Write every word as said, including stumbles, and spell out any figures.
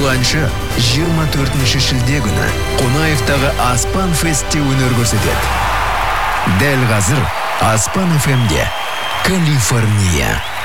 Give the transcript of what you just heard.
бұл әнші жиырма төртінші шілде күні Қонаевтағы Аспан Фестте өнер көрсетеді. Дәл қазір Аспан эф эмде Калифорния.